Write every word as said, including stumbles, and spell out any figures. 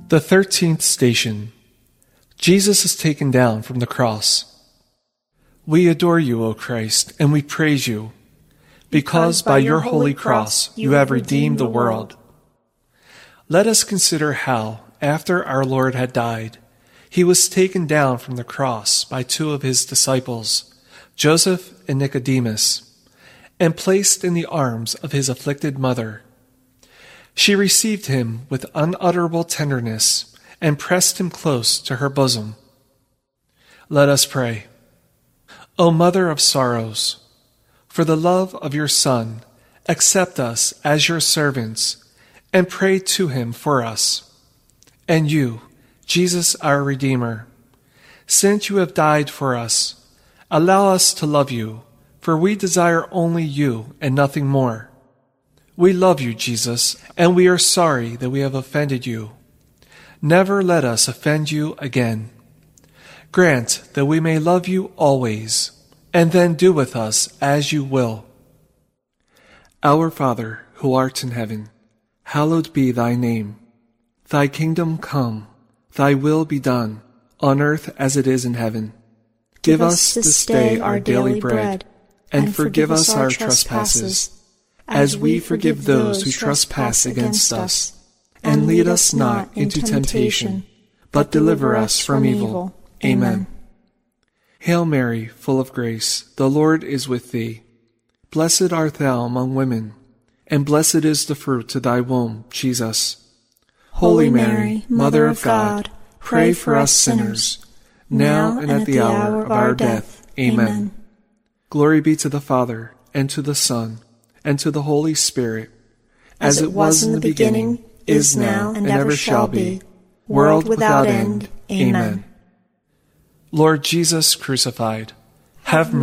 The thirteenth station. Jesus is taken down from the cross. We adore you, O Christ, and we praise you, because by your holy cross you have redeemed the world. Let us consider how, after our Lord had died, he was taken down from the cross by two of his disciples, Joseph and Nicodemus, and placed in the arms of his afflicted mother. She received him with unutterable tenderness and pressed him close to her bosom. Let us pray. O Mother of sorrows, for the love of your Son, accept us as your servants and pray to him for us. And you, Jesus our Redeemer, since you have died for us, allow us to love you, for we desire only you and nothing more. We love you, Jesus, and we are sorry that we have offended you. Never let us offend you again. Grant that we may love you always, and then do with us as you will. Our Father, who art in heaven, hallowed be thy name. Thy kingdom come, thy will be done, on earth as it is in heaven. Give us this day our daily bread, and forgive us our trespasses, as we forgive those who trespass against us. And lead us not into temptation, but deliver us from evil. Amen. Hail Mary, full of grace, the Lord is with thee. Blessed art thou among women, and blessed is the fruit of thy womb, Jesus. Holy Mary, Mother of God, pray for us sinners, now and at the hour of our death. Amen. Glory be to the Father, and to the Son, and to the Holy Spirit, as it was in the beginning, is now, and ever shall be, world without end. Amen. Lord Jesus crucified, have mercy.